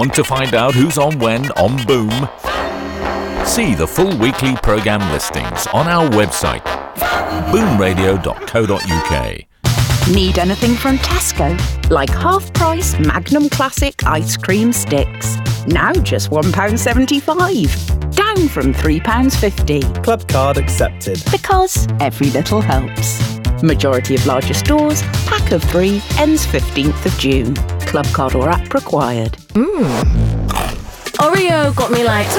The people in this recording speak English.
Want to find out who's on when on Boom? See the full weekly programme listings on our website, boomradio.co.uk. Need anything from Tesco? Like half-price Magnum Classic ice cream sticks. Now just £1.75. Down from £3.50. Club card accepted. Because every little helps. Majority of larger stores, pack of 3, ends 15th of June. Club card or app required. Oreo got me like